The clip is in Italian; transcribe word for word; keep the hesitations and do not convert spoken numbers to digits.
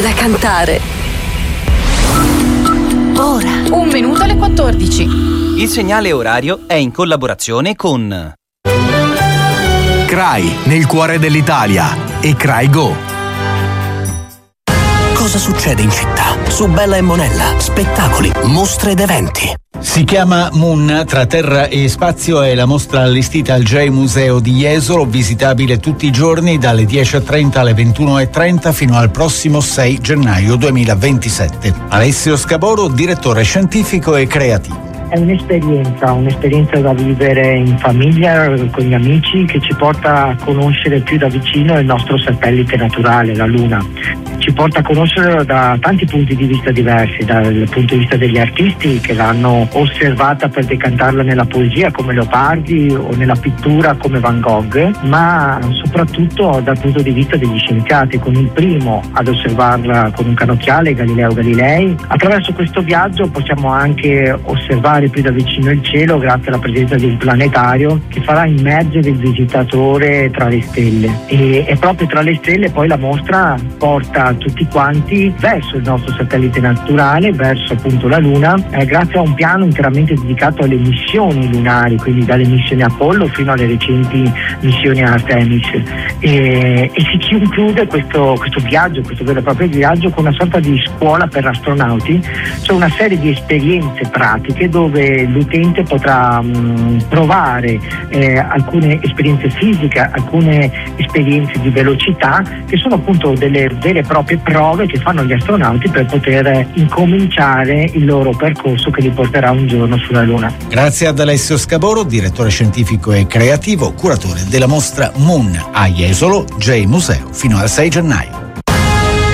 da cantare. Ora. Un minuto alle quattordici. Il segnale orario è in collaborazione con C R A I, nel cuore dell'Italia, e C R A I Go. Cosa succede in città? Su Bella e Monella, spettacoli, mostre ed eventi. Si chiama Moon, tra terra e spazio, è la mostra allestita al J Museo di Jesolo, visitabile tutti i giorni dalle dieci e trenta alle ventuno e trenta fino al prossimo sei gennaio duemilaventisette. Alessio Scaboro, direttore scientifico e creativo. È un'esperienza, un'esperienza da vivere in famiglia, con gli amici, che ci porta a conoscere più da vicino il nostro satellite naturale, la Luna. Ci porta a conoscerlo da tanti punti di vista diversi, dal punto di vista degli artisti che l'hanno osservata per decantarla nella poesia come Leopardi o nella pittura come Van Gogh, ma soprattutto dal punto di vista degli scienziati, con il primo ad osservarla con un cannocchiale, Galileo Galilei. Attraverso questo viaggio possiamo anche osservare più da vicino il cielo grazie alla presenza di un planetario che farà immergere il visitatore tra le stelle, e, e proprio tra le stelle poi la mostra porta tutti quanti verso il nostro satellite naturale, verso appunto la Luna, eh, grazie a un piano interamente dedicato alle missioni lunari, quindi dalle missioni Apollo fino alle recenti missioni Artemis, e, e si conclude questo, questo viaggio, questo vero e proprio viaggio, con una sorta di scuola per astronauti, cioè una serie di esperienze pratiche dove l'utente potrà mh, provare eh, alcune esperienze fisiche, alcune esperienze di velocità, che sono appunto delle vere e proprie prove che fanno gli astronauti per poter incominciare il loro percorso che li porterà un giorno sulla Luna. Grazie ad Alessio Scaboro, direttore scientifico e creativo, curatore della mostra Moon a Jesolo, J Museo, fino al sei gennaio.